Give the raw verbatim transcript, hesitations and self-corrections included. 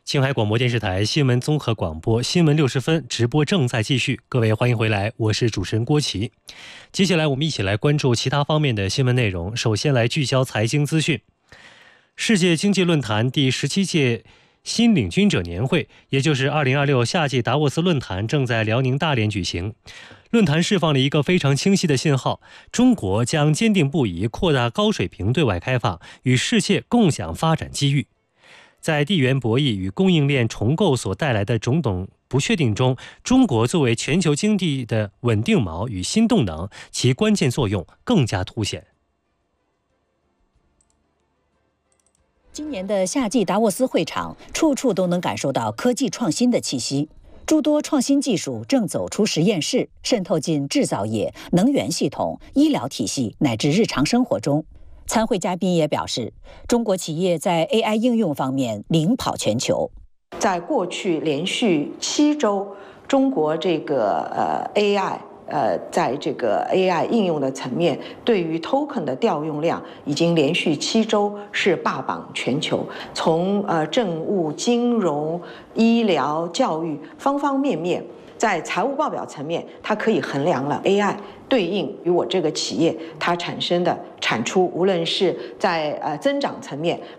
青海广播电视台新闻综合广播新闻六十分直播正在继续，各位欢迎回来，我是主持人郭琦。接下来我们一起来关注其他方面的新闻内容。首先来聚焦财经资讯。世界经济论坛第十七届新领军者年会，也就是二零二六夏季达沃斯论坛，正在辽宁大连举行。论坛释放了一个非常清晰的信号：中国将坚定不移扩大高水平对外开放，与世界共享发展机遇。在地缘博弈与供应链重构所带来的种种不确定中，中国作为全球经济的稳定锚与新动能，其关键作用更加凸显。 今年的夏季达沃斯会场，处处都能感受到科技创新的气息。诸多创新技术正走出实验室，渗透进制造业、能源系统、医疗体系乃至日常生活中。参会嘉宾也表示，中国企业在 A I 应用方面领跑全球。 在过去连续七周，中国这个呃 A I 呃在这个 A I 应用的层面，对于 token 的调用量已经连续七周是霸榜全球。从呃政务、金融、医疗、教育方方面面，在财务报表层面，它可以衡量了 A I 对应于我这个企业它产生的产出，无论是在呃增长层面，